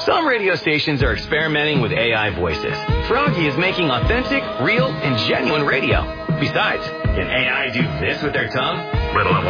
Some radio stations are experimenting with AI voices. Froggy is making authentic, real, and genuine radio. Besides, can AI do this with their tongue?